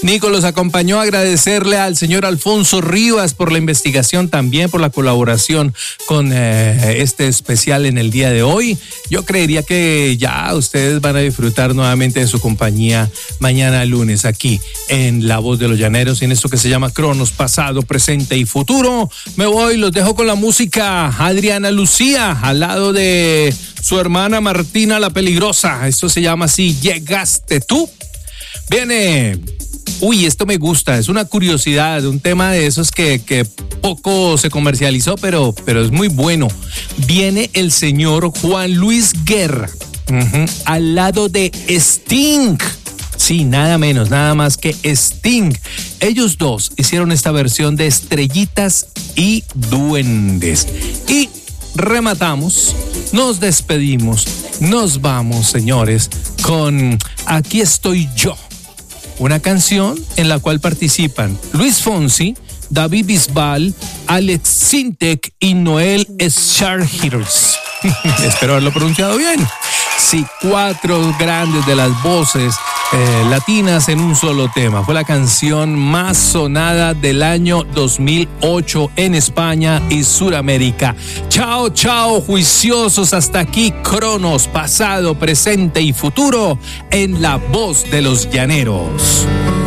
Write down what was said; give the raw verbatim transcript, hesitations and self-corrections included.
Nico los acompañó. Agradecerle al señor Alfonso Rivas por la investigación, también por la colaboración con eh, este especial en el día de hoy. Yo creería que ya ustedes van a disfrutar nuevamente de su compañía mañana lunes aquí en La Voz de los Llaneros, en esto que se llama Cronos, pasado, presente y futuro. Me voy, los dejo con la música. Adriana Lucía, al lado de su hermana Martina la Peligrosa. Esto se llama así, Llegaste tú. Viene, uy, esto me gusta, es una curiosidad, un tema de esos que, que poco se comercializó, pero, pero es muy bueno. Viene el señor Juan Luis Guerra, uh-huh, al lado de Sting. Sí, nada menos, nada más que Sting. Ellos dos hicieron esta versión de Estrellitas y Duendes. Y rematamos, nos despedimos, nos vamos, señores, con Aquí estoy yo. Una canción en la cual participan Luis Fonsi, David Bisbal, Alex Sintek y Noel Scharhirst. Espero haberlo pronunciado bien. Sí, cuatro grandes de las voces eh, latinas en un solo tema. Fue la canción más sonada del año dos mil ocho en España y Sudamérica. Chao, chao, juiciosos. Hasta aquí, Cronos, pasado, presente y futuro en La Voz de los Llaneros.